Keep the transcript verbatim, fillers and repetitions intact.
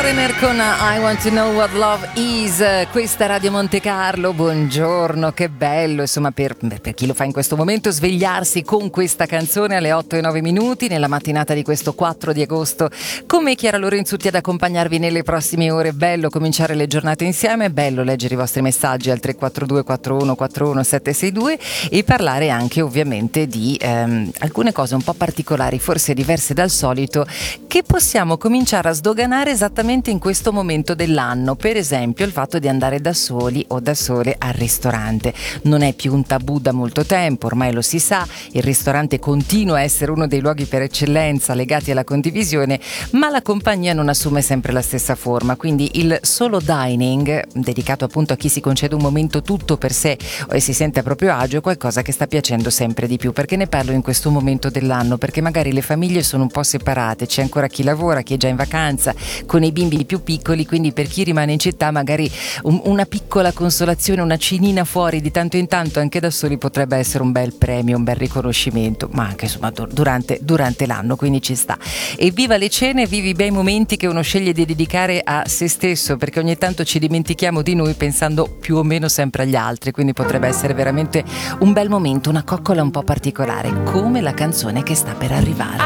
Foreigner con I Want to Know What Love Is. Questa è Radio Monte Carlo, buongiorno, che bello insomma per, per chi lo fa in questo momento svegliarsi con questa canzone alle otto e nove minuti nella mattinata di questo quattro di agosto con me Chiara Lorenzutti ad accompagnarvi nelle prossime ore. Bello cominciare le giornate insieme, bello leggere i vostri messaggi al tre quattro due quattro uno quattro uno sette sei due e parlare anche ovviamente di ehm, alcune cose un po' particolari, forse diverse dal solito, che possiamo cominciare a sdoganare esattamente in questo momento dell'anno. Per esempio il fatto di andare da soli o da sole al ristorante non è più un tabù da molto tempo, ormai lo si sa, il ristorante continua a essere uno dei luoghi per eccellenza legati alla condivisione, ma la compagnia non assume sempre la stessa forma, quindi il solo dining, dedicato appunto a chi si concede un momento tutto per sé e si sente a proprio agio, è qualcosa che sta piacendo sempre di più. Perché ne parlo in questo momento dell'anno? Perché magari le famiglie sono un po' separate, c'è ancora chi lavora, chi è già in vacanza con i bimbi più piccoli, quindi per chi rimane in città magari un, una piccola consolazione, una cenina fuori di tanto in tanto anche da soli potrebbe essere un bel premio, un bel riconoscimento, ma anche insomma durante, durante l'anno, quindi ci sta. E viva le cene, vivi i bei momenti che uno sceglie di dedicare a se stesso, perché ogni tanto ci dimentichiamo di noi pensando più o meno sempre agli altri, quindi potrebbe essere veramente un bel momento, una coccola un po' particolare, come la canzone che sta per arrivare.